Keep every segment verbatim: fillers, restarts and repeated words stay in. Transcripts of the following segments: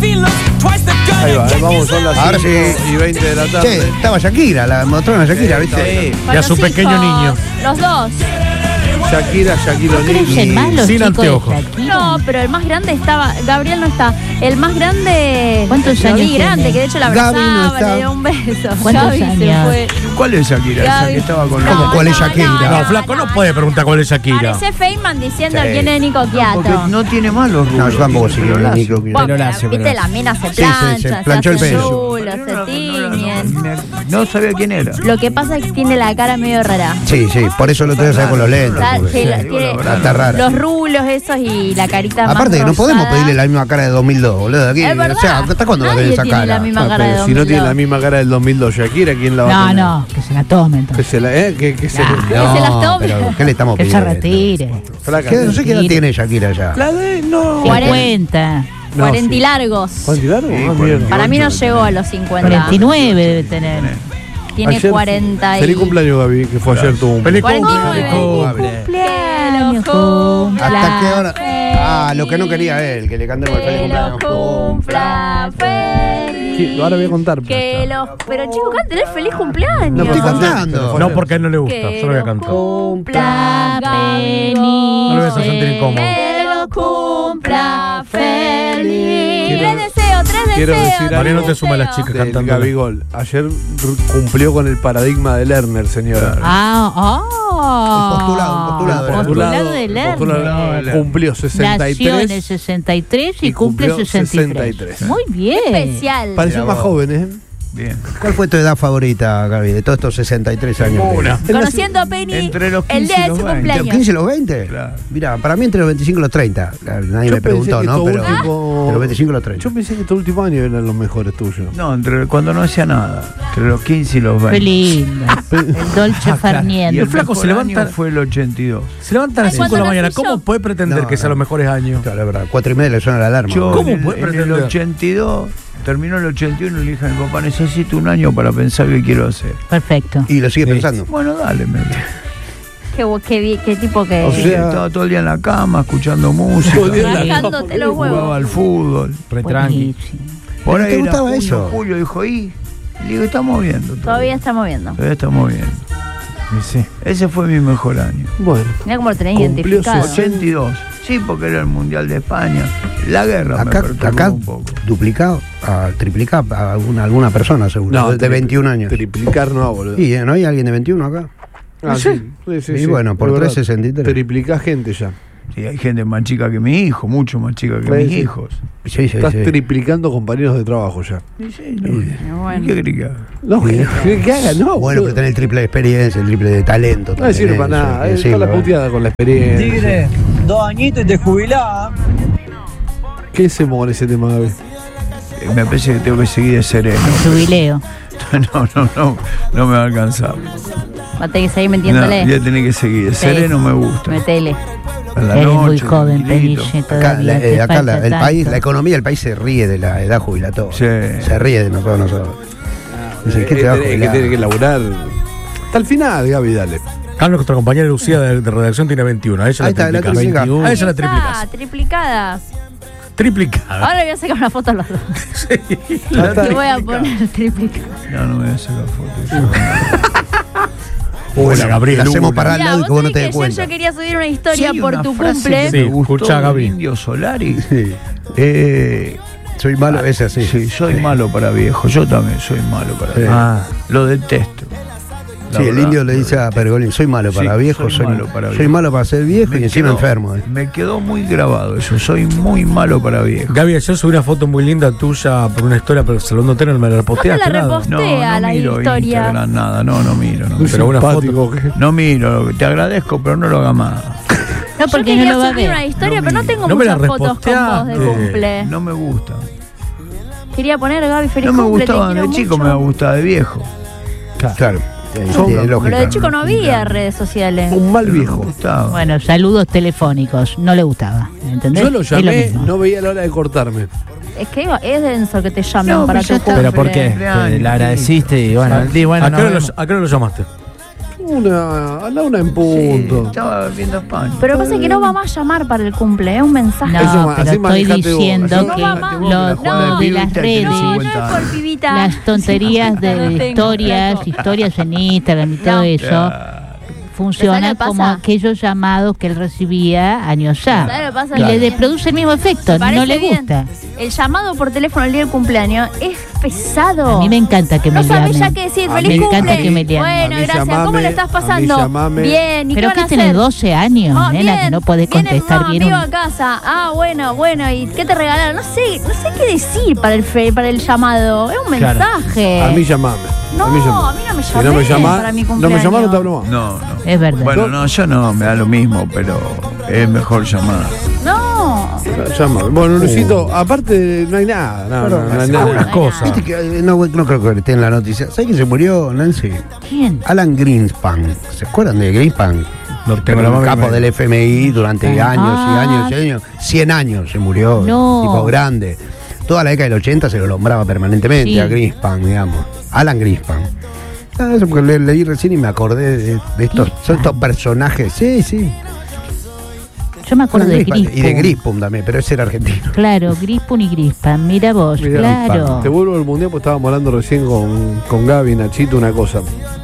Ahí va, vamos, son las Ahora cinco sí. y veinte de la tarde. Che, estaba Shakira, la mostrona Shakira, ¿viste? Sí. Con Y a los su pequeño hijos, niño. Los dos. Shakira, Shakira ¿No crecen más los sin chicos de anteojos. Shakira? No, pero el más grande estaba. Gabriel no está. El más grande. ¿Cuántos lo años vi tiene? grande, que de hecho la Gaby no abrazaba, está. le dio un beso. ¿Cuántos Gaby se años? fue. ¿Cuál es Shakira? Esa Gaby. que estaba con No, ¿Cómo? ¿Cuál es no, Shakira? no, No, flaco, no puede preguntar cuál es Shakira. Parece Feynman diciendo Sí. quién es Nico Porque Quiato. no tiene más los No, rulos. yo tampoco tiene sí, pelo ni lacio. creo que- Bueno, Pero lacio, viste, pero las minas se Sí, sí, planchan, se se planchó el hacen pelo. rulos, No, se no, no, tiñen. no, no, no sabía quién era. Lo que pasa es que tiene la cara medio rara. Sí, sí, por eso lo tengo que hacer con los lentes. O sea, porque- sí, la- Sí, tiene bueno, está rara. los rulos esos y la carita más Aparte que no podemos rosada. pedirle la misma cara de dos mil dos, boludo. Aquí, Es verdad. o sea, ¿hasta cuándo va a tener Nadie esa tiene cara? la misma Ah, cara de pero dos si mil no dos. tiene la misma cara del dos mil dos, Shakira, ¿quién la va a No, tener? no, que se la tome Que entonces. se la, ¿eh? Que, que se No, Que se las tome. pero ¿qué le estamos Que se pidiendo? retire. Flaca, ¿Qué- No sé qué edad tiene Shakira ya. La de, no. cincuenta. No, cuarenta y sí. largos. ¿Cuánto largo? Sí, Ah, cuarenta. mierda. Para mí no llegó a los cincuenta. cuarenta y nueve debe tener. Tiene Ayer- cuarenta y... Feliz cumpleaños, Gaby, que fue ayer tu un Feliz cuarenta y cumple, nueve. feliz cumple. Cumpleaños, ¿Hasta qué hora? feliz. Ah, lo que no quería él, que le cantemos el feliz Que los cumpleaños. cumpla feliz. Sí, ahora voy a contar. Que los... Pero chicos, cántenle feliz cumpleaños. No, estoy cantando. No, porque a él no le gusta, Que solo voy a los cantar. cumpla feliz. No lo voy a hacer sentir incómodo. Que los cumpla feliz. Quiero- Tres deseos, tres quiero deseos. decir tres María, no te sumas a las deseos. chicas Del cantando. Gabigol. Ayer r- cumplió con el paradigma de Lerner, señora. Ah, oh. Un postulado, un postulado. Un postulado de postulado, Lerner. cumplió sesenta y Nació en el tres. sesenta y tres y, y cumple cumplió sesenta y tres. sesenta y tres. Muy bien. Especial. Pareció Mira más vos. joven, ¿eh? Bien. ¿Cuál fue tu edad favorita, Gaby, de todos estos sesenta y tres años? Una. Conociendo a Penny, Entre los el quince día y de los su veinte. ¿De los cumpleaños. quince y los veinte? Claro. Mira, para mí entre los veinticinco y los treinta. Claro, nadie Yo me pensé preguntó, que ¿no? tu Pero último- de los veinticinco y los treinta. Yo pensé que estos últimos años eran los mejores tuyos. No, entre cuando no hacía nada. Entre los quince y los Qué veinte. lindo. El Dolce Y Farniente. el El flaco se mejor levanta- año fue el ochenta y dos. Se levanta a las Ay, cinco de la ¿cuándo mañana. nací ¿Cómo yo? puede pretender No, que sea no. los mejores años? Claro, es verdad. Cuatro y media le suena la alarma. Yo ¿Cómo en, el- puede en el pretender? ochenta y dos, terminó el ochenta y uno y le dije a mi papá, necesito un año para pensar qué quiero hacer. Perfecto. Y lo sigue Sí. pensando. Bueno, dale, me dijo. Qué, bu- qué, vi- qué tipo que... O sea- Estaba todo el día en la cama, escuchando música. Todo el día en la Bajándote los Jugaba huevos. al fútbol. Re tranqui. Buenísimo. Por ¿Pero ahí te era gustaba junio, eso? julio, dijo, y le digo, estamos viendo. Todavía estamos viendo. Todavía estamos viendo. Y sí. Ese fue mi mejor año. Bueno, Mira cómo lo tenés Cumplió identificado. sus ochenta y dos. Sí, porque era el Mundial de España. La guerra Acá, me perturbó acá un poco. duplicado, a triplicado a alguna, alguna persona seguro. de, de tri- veintiún años. Triplicar no, boludo. Sí, ¿eh? ¿No hay alguien de veintiuno acá? Ah, sí. Sí, sí, Y sí. bueno, por Es verdad. tres sesenta y tres. Triplicás gente ya. Sí, hay gente más chica que mi hijo, mucho más chica que Sí, mis sí. hijos. Sí, sí, Estás sí. triplicando compañeros de trabajo ya. Sí, sí, no. Bueno. ¿Qué querés que haga? No, que, que- que haga, no. Bueno, pero boludo. tenés el triple de experiencia, el triple de talento. No sirve para nada. Es toda la puteada con la experiencia. dos añitos y te jubilás. ¿Qué hacemos con ese tema, Gaby? Eh, Me parece que tengo que seguir de sereno. El jubileo. No, no, no, no me va a alcanzar. Va a tener que seguir No, metiéndole. voy a tener que seguir. De Sí. sereno me gusta. Metele. A la Eres noche, muy joven, tranquilito. Peniche, Acá, todavía. la, te eh, acá la- falta el país, tanto. la economía del país se ríe de la edad jubilatoria. Sí. Se ríe de nosotros. nosotros. Dice, ¿qué te va a Eh, que jubilar? tiene que laburar. Hasta el final, Gaby, dale. Acá nuestra compañera Lucía de, de redacción tiene veintiuno. A ella Ahí la está, la triplica. triplica. A ella la Ah, triplicas. triplicadas. Triplicada. Ahora voy a sacar una foto a los dos. Ya está. Te voy a poner triplicadas. No, no me voy a sacar fotos. Hola, Gabriel. La hacemos Una. para al Mirá, lado y vos que vos no sabés te que des ayer cuenta. yo quería subir una historia Sí, por una tu frase cumple. que Sí, me gustó escuchá, del Gaby. Indio Solari. Sí. Eh, Soy malo, ese así. sí, soy malo para viejo. Yo también soy malo para Sí. viejo. Ah, Lo detesto. La Sí, el verdad, indio le lo dice a Pergolín, soy malo para Sí, viejo, soy soy, malo para soy viejo. malo para ser viejo Me y encima quedó- enfermo. eh. Me quedó muy grabado eso. Soy muy malo para viejo. Gaby, ayer subí una foto muy linda tuya por una historia, pero saludando Teno, me la reposteaste No te la nada. repost- No, Postea no la miro historia. Instagram, nada. No, no miro. No, Muy miro. Pero una simpático. ¿qué? No miro. Te agradezco, pero no lo hagas más. No, Yo porque quería no lo va a subir una ver. historia, No pero no vi. tengo No me la muchas fotos con vos de reposteaste. cumple. No me gusta. Quería poner Gaby feliz No me cumple, te gustaba de quiero chico, mucho. me va a gustar de viejo. Claro. Sí, Son- tiene Pero lógica. de chico no había redes sociales. Un mal No me viejo. gustaba. Bueno, saludos telefónicos. No le gustaba. ¿Entendés? Yo lo Es lo llamé, mismo. no veía la hora de cortarme. Es que iba- es denso que te llamen No, para pero ya tu está. cumple. ¿Pero por qué? Cumpleaños, Le agradeciste y bueno, ¿A, di, bueno, ¿a nos qué hora vemos. lo, a qué hora lo llamaste? una, a la una en Sí, punto. estaba viendo España. Pero pasa que no va más a llamar para el cumple, es un mensaje. No, Eso ma- pero así estoy manejate vos, diciendo así que manejate vos, lo- que la jugada no, de de las Pibita tiene redes, No, no cincuenta es por años. pibita. las tonterías No de tengo, historias, flaco. historias en Instagram y todo No. eso, Claro. funcionan ¿Sabes lo que como pasa? aquellos llamados que él recibía años ya. ¿Sabes lo que pasa? Y le Que- de- produce el mismo efecto, Me parece no le bien. gusta. El llamado por teléfono el día del cumpleaños es pesado. A mí me encanta que No me sabés llamen. ya qué decir. A Feliz mí- cumple. me encanta que me llamen. Bueno, A mí gracias. ¿Cómo llamame, le estás a mí pasando? llamame. Bien. ¿Y Pero qué que van a tenés hacer? doce años, Ah, nena, bien. que no podés Viene contestar un bien. amigo un- a casa. Ah, bueno, bueno. ¿Y qué te regalaron? No sé, no sé qué decir para el fe, para el llamado. Es un Claro. mensaje. A mí llamame. No, a mí, llamame. a mí no me Si no llamé me llama, para mi no me cumpleaños. llama, no te hablo más. No, no. Es verdad. Bueno, no, yo no, me da lo mismo, pero es mejor llamar. No. Llámame. Bueno, Luisito, aparte no hay nada. No, no, no hay nada. Algunas cosas. Viste que, eh, no, no creo que esté en la noticia. ¿Sabes quién se murió, Nancy? ¿Quién? Alan Greenspan. ¿Se acuerdan de Greenspan? No tengo la El más capo mínima del F M I durante Ah. años y años y años. cien años se murió. No. Tipo grande. Toda la década del ochenta se lo nombraba permanentemente Sí. a Greenspan, digamos. Alan Greenspan. Ah, eso porque le, leí recién y me acordé de, de estos, son estos personajes. Sí, sí. Yo me acuerdo Alan de Greenspan. Y de Grispum. Grispum también, pero ese era argentino. Claro, Grispum y Grispan. Mira vos, Mirá, claro. Te vuelvo al mundial porque estábamos hablando recién con, con Gaby, Nachito, una cosa.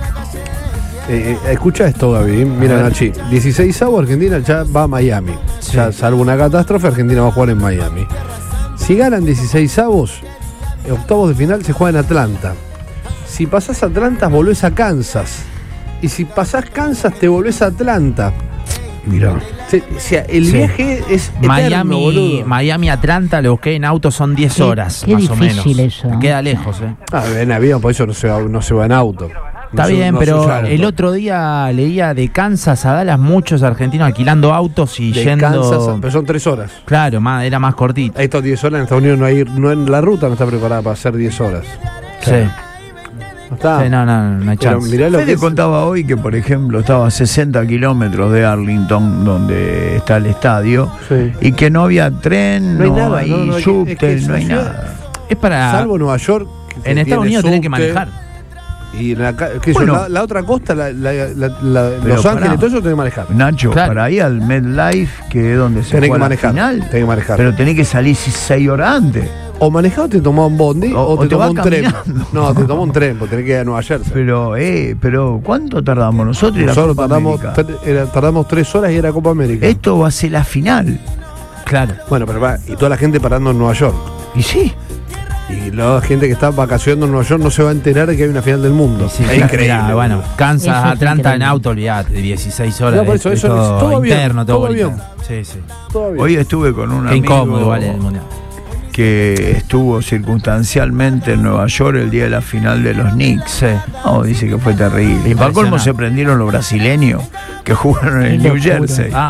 Eh, eh, escucha esto, Gaby. Mira, Nachi. dieciséis avos, Argentina ya va a Miami. Ya, salvo una catástrofe, Argentina va a jugar en Miami. Si ganan dieciséis avos, en octavos de final se juega en Atlanta. Si pasás a Atlanta, volvés a Kansas. Y si pasás Kansas, te volvés a Atlanta. Mirá. Se- O sea, el Sí. viaje es eterno, Miami, boludo. Miami Atlanta, lo busqué en auto, son diez Qué- horas, qué más o menos. difícil eso. Me queda lejos, eh. Ah, en avión, por eso no se va, no se va en auto. Está No se- bien, no se pero usa auto. el otro día leía de Kansas a Dallas muchos argentinos alquilando autos y De yendo. Kansas, pero son tres horas. Claro, más, era más cortito. Estos diez horas en Estados Unidos no hay, no en la ruta no está preparada para hacer diez horas. Sí. No está. Sí, no, no, no hay Pero chance. mirá lo que Fede es- contaba hoy que, por ejemplo, estaba a sesenta kilómetros de Arlington, donde está el estadio, Sí. y que no había tren, No hay no, nada, hay no, no, es que- subte, es que es no hay una ciudad- nada. Es para. Salvo Nueva York. que en Estados tiene Unidos tenés que subte, manejar. Y la, ca- qué sé yo, Bueno. la, la otra costa, la, la- la- la- Pero Los Ángeles, pará. todo eso tenés que manejar. Nacho, Claro. para ir al MetLife, que es donde se Tenés que juega la manejar. final, Tenés que manejar. pero tenés que salir seis horas antes. O manejás o te tomás un bondi o, O- o te te tomás vas un tren. caminando. No, te tomás un tren, porque tenés que ir a Nueva Jersey. Pero, eh, pero ¿cuánto tardamos nosotros? y la Nosotros Copa tardamos, América? tre- era- tardamos tres horas y era Copa América. Esto va a ser la final. Claro. Bueno, pero va, y toda la gente parando en Nueva York. Y sí. Y la gente que está vacacionando en Nueva York no se va a enterar de que hay una final del mundo. Sí, es claro, increíble. mirá, bueno, Kansas, Eso es Atlanta en increíble. auto, olvidate, dieciséis horas. No, por eso, es- eso es es todo avión, interno, todo, todo bonito. avión. Sí, sí. Todo bien. Hoy estuve con un Qué amigo incómodo igual el mundial. que estuvo circunstancialmente en Nueva York el día de la final de los Knicks. Sí. No, dice que fue terrible. Y para colmo Impresionante. se prendieron los brasileños que jugaron en Qué New locura. Jersey. Ah,